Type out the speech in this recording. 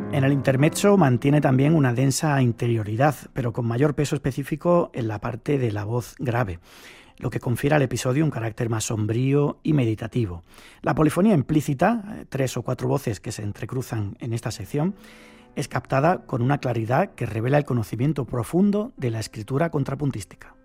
En el intermezzo mantiene también una densa interioridad, pero con mayor peso específico en la parte de la voz grave, lo que confiere al episodio un carácter más sombrío y meditativo. La polifonía implícita, 3 o 4 voces que se entrecruzan en esta sección, es captada con una claridad que revela el conocimiento profundo de la escritura contrapuntística.